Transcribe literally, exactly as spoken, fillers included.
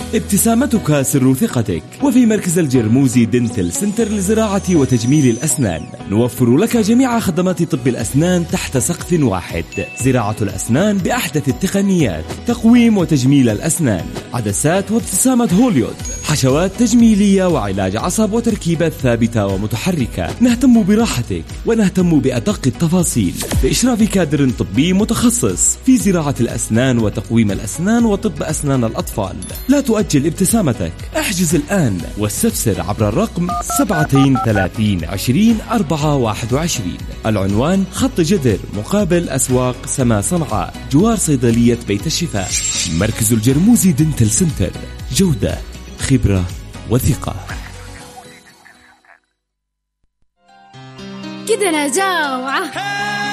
ابتسامتك سر ثقتك. وفي مركز الجرموزي دنتل سنتر لزراعة وتجميل الأسنان نوفر لك جميع خدمات طب الأسنان تحت سقف واحد. زراعة الأسنان بأحدث التقنيات، تقويم وتجميل الأسنان، عدسات وابتسامة هوليود، حشوات تجميلية وعلاج عصب وتركيبات ثابتة ومتحركة. نهتم براحتك ونهتم بأدق التفاصيل بإشراف كادر طبي متخصص في زراعة الأسنان وتقويم الأسنان وطب أسنان الأطفال. لا تؤجل ابتسامتك، احجز الآن واستفسر عبر الرقم سبعة ثلاثين عشرين أربعة واحد وعشرين. العنوان خط جدر مقابل أسواق سما صنعاء جوار صيدلية بيت الشفاء. مركز الجرموزي دنتل سنتر، جودة، خبرة وثقة. كده أنا جاوعة